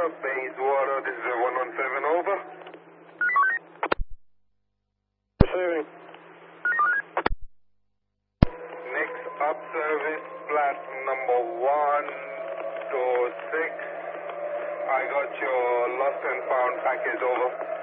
Bayswater, this is a 117, over. Receiving. Next up service, plat number 126. I got your lost and found package, over.